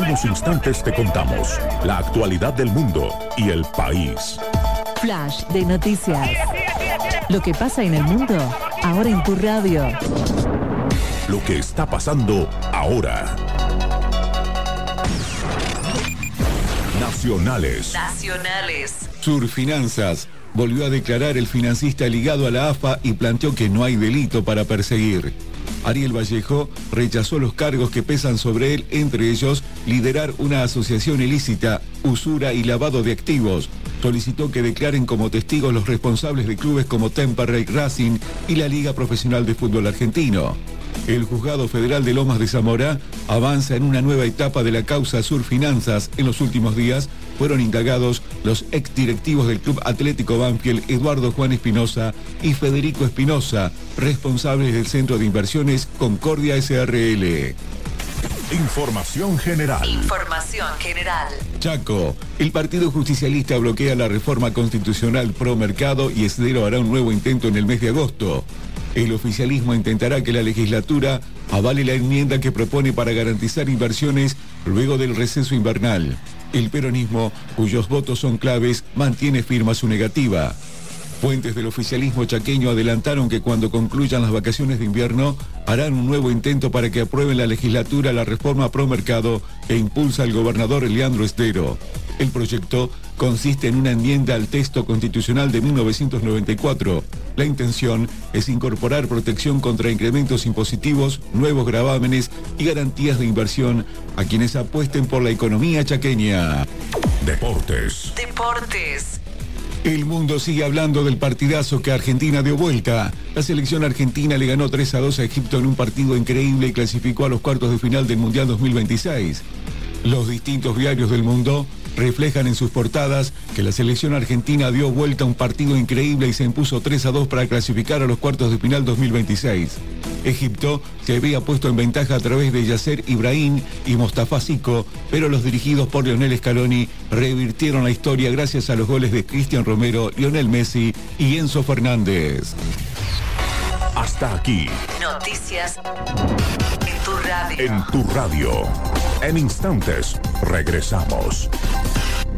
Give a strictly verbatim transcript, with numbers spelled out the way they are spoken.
unos instantes te contamos la actualidad del mundo y el país. Flash de noticias. Lo que pasa en el mundo, ahora en tu radio. Lo que está pasando ahora. Nacionales. Nacionales. Surfinanzas volvió a declarar el financista ligado a la A F A y planteó que no hay delito para perseguir. Ariel Vallejo rechazó los cargos que pesan sobre él, entre ellos liderar una asociación ilícita, usura y lavado de activos. Solicitó que declaren como testigos los responsables de clubes como Temperley, Racing y la Liga Profesional de Fútbol Argentino. El Juzgado Federal de Lomas de Zamora avanza en una nueva etapa de la causa Surfinanzas. En los últimos días fueron indagados los exdirectivos del Club Atlético Banfield, Eduardo Juan Espinosa y Federico Espinosa, responsables del Centro de Inversiones Concordia S R L. Información general. Información general. Chaco. El Partido Justicialista bloquea la reforma constitucional pro mercado y Esdero hará un nuevo intento en el mes de agosto. El oficialismo intentará que la legislatura avale la enmienda que propone para garantizar inversiones luego del receso invernal. El peronismo, cuyos votos son claves, mantiene firme su negativa. Fuentes del oficialismo chaqueño adelantaron que cuando concluyan las vacaciones de invierno harán un nuevo intento para que aprueben la legislatura la reforma pro mercado que impulsa el gobernador Leandro Esdero. El proyecto consiste en una enmienda al texto constitucional de mil novecientos noventa y cuatro. La intención es incorporar protección contra incrementos impositivos, nuevos gravámenes y garantías de inversión a quienes apuesten por la economía chaqueña. Deportes. Deportes. El mundo sigue hablando del partidazo que Argentina dio vuelta. La selección argentina le ganó tres a dos a Egipto en un partido increíble y clasificó a los cuartos de final del Mundial dos mil veintiséis. Los distintos diarios del mundo reflejan en sus portadas que la selección argentina dio vuelta a un partido increíble y se impuso tres a dos para clasificar a los cuartos de final dos mil veintiséis. Egipto se había puesto en ventaja a través de Yasser Ibrahim y Mostafa Zico, pero los dirigidos por Lionel Scaloni revirtieron la historia gracias a los goles de Cristian Romero, Lionel Messi y Enzo Fernández. Hasta aquí. Noticias en tu radio. En tu radio. En instantes regresamos.